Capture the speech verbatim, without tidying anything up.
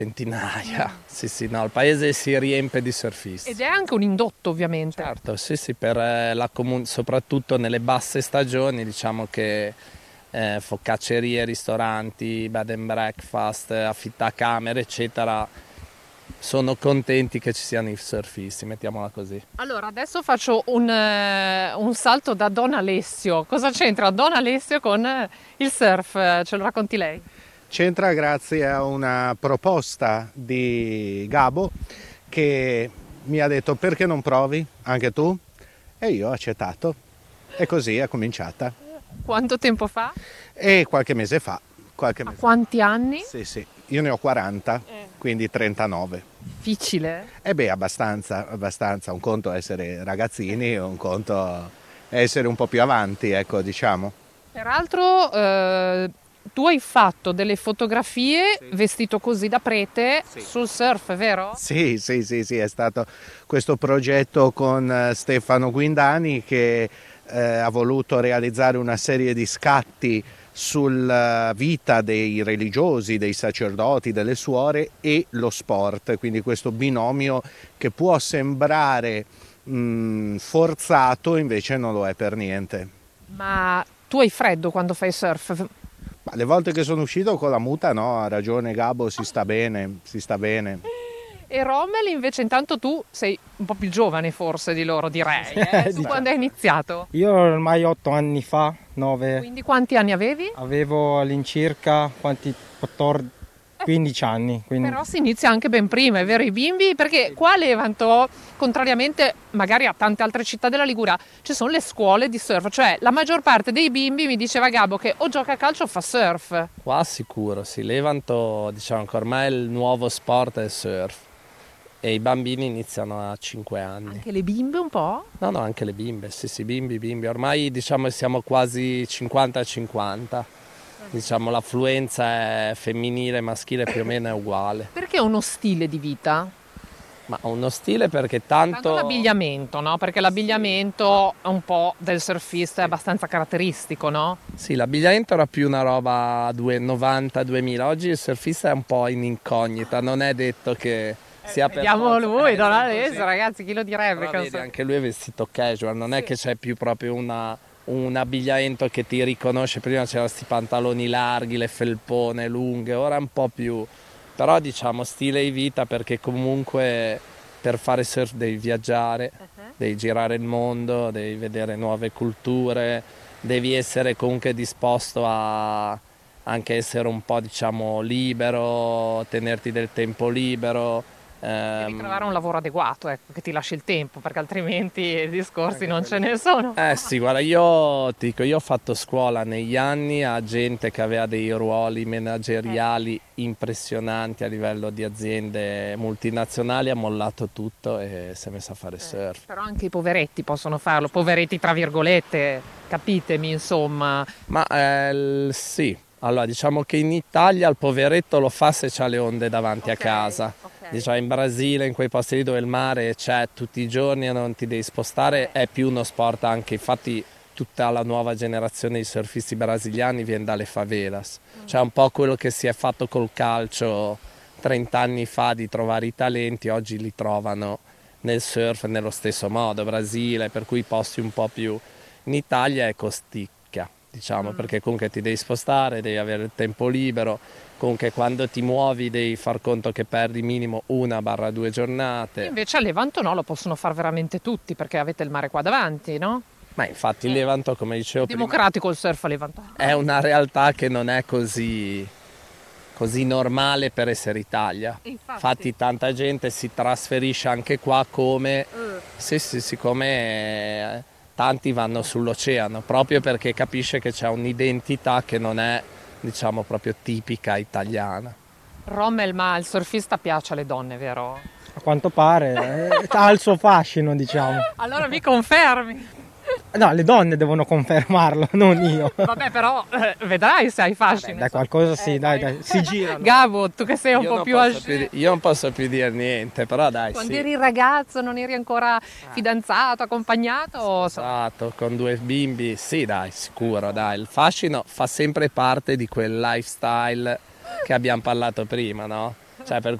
Centinaia, sì sì, no, il paese si riempie di surfisti. Ed è anche un indotto, ovviamente. Certo, sì sì, per eh, la comun- soprattutto nelle basse stagioni, diciamo che eh, focaccerie, ristoranti, bed and breakfast, affittacamere, eccetera, sono contenti che ci siano i surfisti, mettiamola così. Allora, adesso faccio un, eh, un salto da Don Alessio. Cosa c'entra Don Alessio con eh, il surf? Eh, Ce lo racconti lei? C'entra grazie a una proposta di Gabo che mi ha detto perché non provi anche tu? E io ho accettato e così è cominciata. Quanto tempo fa? E qualche mese fa, qualche A mese quanti anni? Sì, sì, io ne ho quaranta, quindi trentanove. Difficile. E beh, abbastanza, abbastanza. Un conto è essere ragazzini, un conto è essere un po' più avanti, ecco, diciamo. Peraltro, eh, tu hai fatto delle fotografie vestito così da prete sul surf, vero? Sì, sì, sì, sì, è stato questo progetto con eh, Stefano Guindani che eh, ha voluto realizzare una serie di scatti sulla vita dei religiosi, dei sacerdoti, delle suore e lo sport, quindi questo binomio che può sembrare mh, forzato, invece non lo è per niente. Ma tu hai freddo quando fai surf? Ma le volte che sono uscito con la muta no, ha ragione Gabo, si sta bene, si sta bene. E Rommel invece intanto tu sei un po' più giovane forse di loro, direi. Eh? Tu quando hai iniziato? Io ormai otto anni fa, nove, Quindi quanti anni avevi? avevo all'incirca quanti, quattordici, quindici anni. Quindi... Però si inizia anche ben prima, è vero, i bimbi? Perché qua a Levanto, contrariamente magari a tante altre città della Liguria, ci sono le scuole di surf, cioè la maggior parte dei bimbi, mi diceva Gabo, che o gioca a calcio o fa surf. Qua sicuro, sì, Levanto diciamo che ormai il nuovo sport è il surf e i bambini iniziano a cinque anni. Anche le bimbe un po'? No, no, anche le bimbe, sì, sì, bimbi, bimbi. Ormai diciamo siamo quasi cinquanta a cinquanta. Diciamo l'affluenza è femminile e maschile più o meno è uguale. Perché è uno stile di vita? Ma uno stile perché tanto... Tanto l'abbigliamento, no? Perché l'abbigliamento è un po' del surfista, è abbastanza caratteristico, no? Sì, l'abbigliamento era più una roba novanta duemila. Oggi il surfista è un po' in incognita, non è detto che sia per Vediamo forza- lui, eh, Don sì, Alessio, così. ragazzi, chi lo direbbe? Però che non vedi, so- anche lui è vestito casual, non è che c'è più proprio una, un abbigliamento che ti riconosce. Prima c'erano questi pantaloni larghi, le felpone lunghe, ora è un po' più... Però diciamo stile di vita perché comunque per fare surf devi viaggiare, devi girare il mondo, devi vedere nuove culture, devi essere comunque disposto a anche essere un po' diciamo libero, tenerti del tempo libero. Devi ehm, trovare un lavoro adeguato, ecco, che ti lasci il tempo, perché altrimenti i discorsi non ce ne sono. Eh sì, guarda, io ti dico, io ho fatto scuola negli anni a gente che aveva dei ruoli manageriali impressionanti a livello di aziende multinazionali, ha mollato tutto e si è messo a fare surf. Però anche i poveretti possono farlo, poveretti tra virgolette, capitemi, insomma. Ma eh, l- sì, allora diciamo che in Italia il poveretto lo fa se c'ha le onde davanti a casa. Diciamo in Brasile, in quei posti lì dove il mare c'è tutti i giorni e non ti devi spostare, è più uno sport anche, infatti tutta la nuova generazione di surfisti brasiliani viene dalle favelas, cioè un po' quello che si è fatto col calcio trenta anni fa di trovare i talenti, oggi li trovano nel surf nello stesso modo, Brasile, per cui i posti un po' più... In Italia è costicchia, diciamo, perché comunque ti devi spostare, devi avere il tempo libero, comunque quando ti muovi devi far conto che perdi minimo una barra due giornate. Invece a Levanto no, lo possono fare veramente tutti, perché avete il mare qua davanti, no? Ma infatti il Levanto, come dicevo prima, Democratico il surf a Levanto. è una realtà che non è così, così normale per essere Italia. Infatti. Infatti tanta gente si trasferisce anche qua come, sì, sì, siccome eh, tanti vanno sull'oceano, proprio perché capisce che c'è un'identità che non è, diciamo, proprio tipica italiana. Rommel, ma il surfista piace alle donne, vero? A quanto pare eh, ha il suo fascino, diciamo. Allora mi confermi. No, le donne devono confermarlo, non io. Vabbè, però eh, vedrai se hai fascino. Dai, qualcosa sì, dai, dai, si girano. Gabo, tu che sei un Io po' non più posso al più di- io non posso più dire niente, però dai, Quando sì. eri ragazzo non eri ancora fidanzato, accompagnato? o so- Esatto, con due bimbi, sì dai, sicuro, dai, il fascino fa sempre parte di quel lifestyle che abbiamo parlato prima, no? Cioè, per